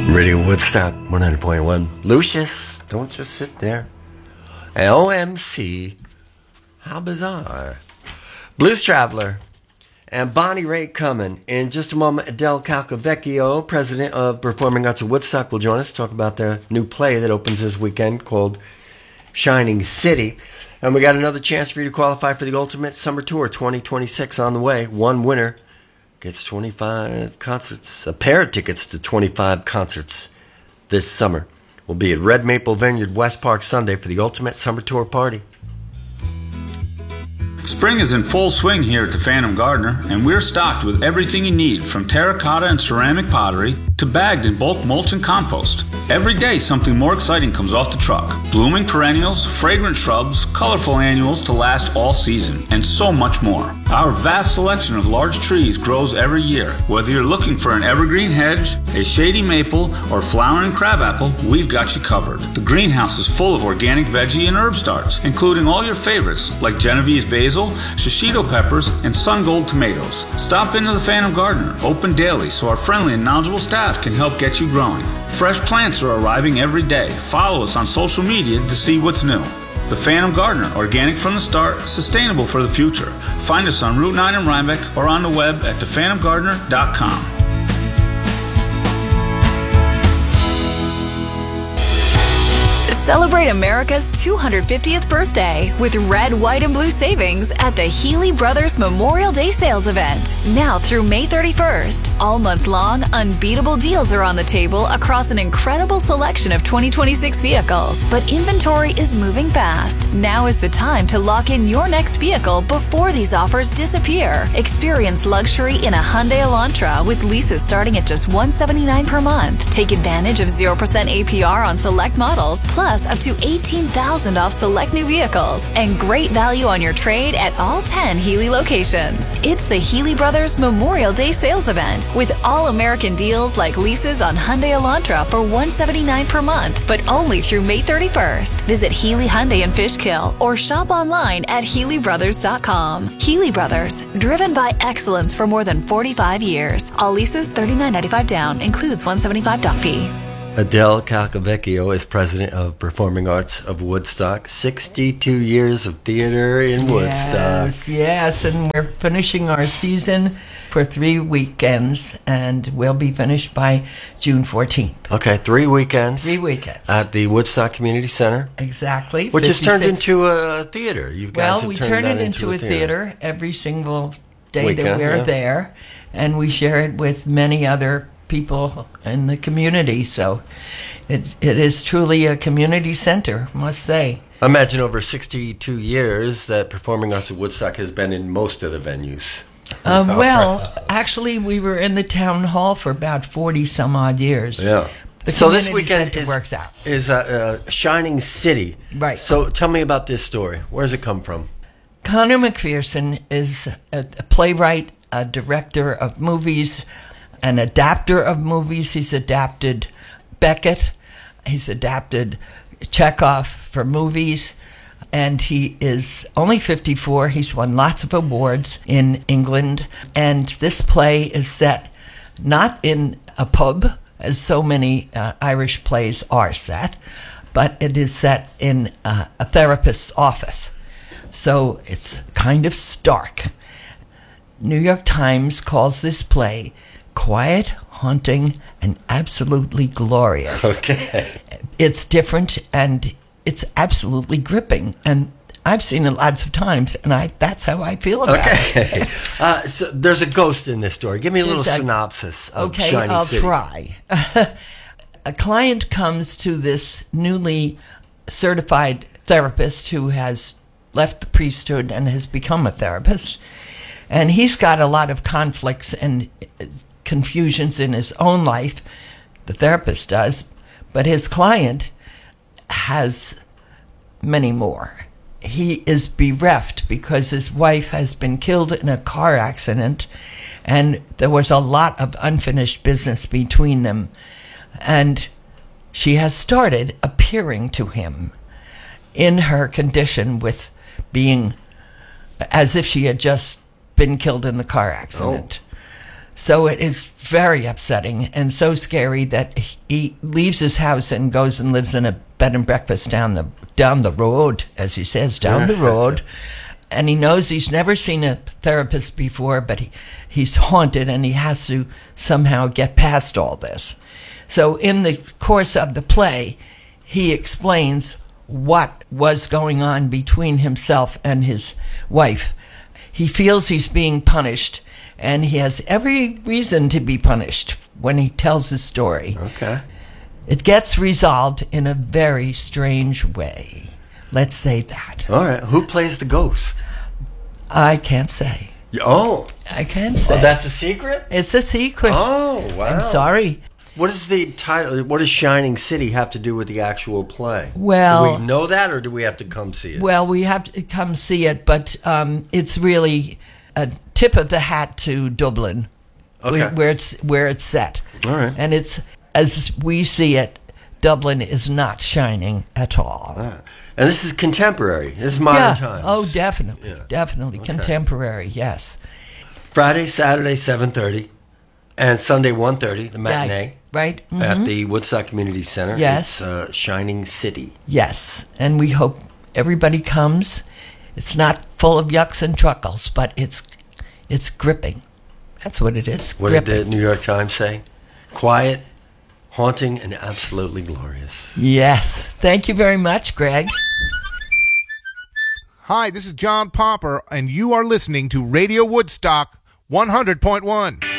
Radio Woodstock 100.1. Lucius, don't just sit there. OMC, how bizarre. Blues Traveler and Bonnie Raitt coming. In just a moment, Adele Calcavecchio, president of Performing Arts of Woodstock, will join us to talk about their new play that opens this weekend called Shining City. And we got another chance for you to qualify for the Ultimate Summer Tour 2026 on the way. One winner gets 25 concerts, a pair of tickets to 25 concerts this summer. We'll be at Red Maple Vineyard, West Park, Sunday for the Ultimate Summer Tour party. Spring is in full swing here at the Phantom Gardener, and we're stocked with everything you need, from terracotta and ceramic pottery to bagged and bulk mulch and compost. Every day something more exciting comes off the truck. Blooming perennials, fragrant shrubs, colorful annuals to last all season, and so much more. Our vast selection of large trees grows every year. Whether you're looking for an evergreen hedge, a shady maple, or flowering crabapple, we've got you covered. The greenhouse is full of organic veggie and herb starts, including all your favorites like Genovese basil, shishito peppers, and sun gold tomatoes. Stop into the Phantom Gardener, open daily so our friendly and knowledgeable staff can help get you growing. Fresh plants are arriving every day. Follow us on social media to see what's new. The Phantom Gardener, organic from the start, sustainable for the future. Find us on Route 9 in Rhinebeck or on the web at thephantomgardener.com. Celebrate America's 250th birthday with red, white, and blue savings at the Healy Brothers Memorial Day sales event. Now through May 31st. All month long, unbeatable deals are on the table across an incredible selection of 2026 vehicles. But inventory is moving fast. Now is the time to lock in your next vehicle before these offers disappear. Experience luxury in a Hyundai Elantra with leases starting at just $179 per month. Take advantage of 0% APR on select models, plus up to $18,000 off select new vehicles, and great value on your trade at all 10 Healy locations. It's the Healy Brothers Memorial Day sales event with all-American deals like leases on Hyundai Elantra for $179 per month, but only through May 31st. Visit Healy Hyundai in Fishkill or shop online at HealyBrothers.com. Healy Brothers, driven by excellence for more than 45 years. All leases $39.95 down, includes $175 dock fee. Adele Calcavecchio is president of Performing Arts of Woodstock. 62 years of theater in Woodstock. Yes, and we're finishing our season for 3 weekends, and we'll be finished by June 14th. Okay, 3 weekends. 3 weekends. At the Woodstock Community Center. Exactly. Which is turned into a theater. You guys have we turned turn that it into a theater every single day weekend, that we're there, and we share it with many other people in the community, so it is truly a community center, I must say. Imagine over 62 years that Performing Arts of Woodstock has been in most of the venues. Well, actually, we were in the town hall for about 40 some odd years. Yeah. So this weekend works out. is Shining City. Right. So tell me about this story. Where does it come from? Conor McPherson is a playwright, a director of movies, an adapter of movies. He's adapted Beckett. He's adapted Chekhov for movies. And he is only 54. He's won lots of awards in England. And this play is set not in a pub, as so many Irish plays are set, but it is set in a therapist's office. So it's kind of stark. New York Times calls this play quiet, haunting, and absolutely glorious. Okay. It's different, and it's absolutely gripping. And I've seen it lots of times, and that's how I feel about it. So there's a ghost in this story. Give me a little synopsis of Shining City. Okay, I'll try. A client comes to this newly certified therapist who has left the priesthood and has become a therapist. And he's got a lot of conflicts and confusions in his own life, the therapist does, but his client has many more. He is bereft because his wife has been killed in a car accident, and there was a lot of unfinished business between them. And she has started appearing to him in her condition with being as if she had just been killed in the car accident. So it is very upsetting and so scary that he leaves his house and goes and lives in a bed and breakfast down the road, as he says, down the road. And he knows he's never seen a therapist before, but he's haunted and he has to somehow get past all this. So in the course of the play, he explains what was going on between himself and his wife. He feels he's being punished, and he has every reason to be punished when he tells his story. Okay. It gets resolved in a very strange way. Let's say that. All right. Who plays the ghost? I can't say. Oh. I can't say. Oh, that's a secret? It's a secret. Oh, wow. I'm sorry. What is the title? What does Shining City have to do with the actual play? Well, do we know that, or do we have to come see it? Well, we have to come see it, but it's really a tip of the hat to Dublin, Okay. where it's set. All right. And it's, as we see it, Dublin is not shining at all. And this is contemporary. This is modern times. Oh, definitely. Yeah. Definitely. Okay. Contemporary, yes. Friday, Saturday, 7:30, and Sunday, 1:30, the matinee. Right. At the Woodstock Community Center. Yes. It's Shining City. Yes. And we hope everybody comes. It's not full of yucks and truckles, but it's gripping. That's what it is. What gripping. did the New York Times say? Quiet, haunting, and absolutely glorious. Yes. Thank you very much, Greg. Hi, this is John Popper, and you are listening to Radio Woodstock 100.1.